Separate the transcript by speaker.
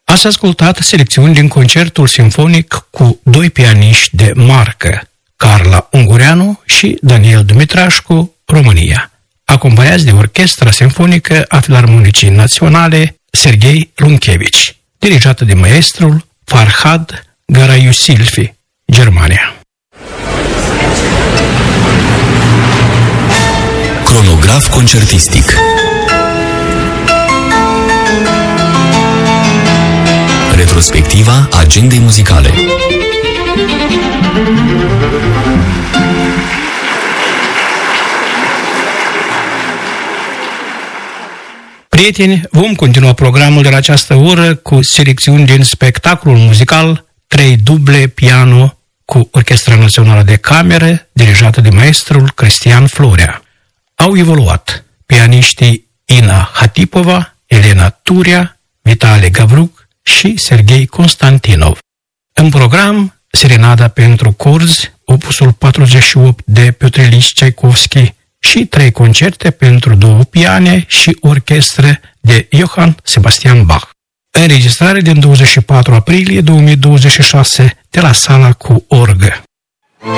Speaker 1: Ați ascultat selecțiuni din concertul simfonic cu doi pianiști de marcă, Carla Ungureanu și Daniel Dumitrașcu, România, acompaniați de Orchestra Simfonică a Filarmonicii Naționale Serghei Lunchevici, dirijată de maestrul Farhad Garayusilfi, Germania.
Speaker 2: Cronograf concertistic. Retrospectiva agendei muzicale.
Speaker 1: Prieteni, vom continua programul de la această oră cu selecțiuni din spectacolul muzical 3 duble piano cu Orchestra Națională de Cameră, dirijată de maestrul Cristian Florea. Au evoluat pianiștii Ina Hatipova, Elena Turia, Vitale Gavruc și Serghei Constantinov. În program, Serenada pentru corzi, opusul 48 de Piotr Ilich Tchaikovsky și 3 concerte pentru 2 piane și orchestră de Johann Sebastian Bach. Înregistrare din 24 aprilie 2026 de la Sala cu orgă.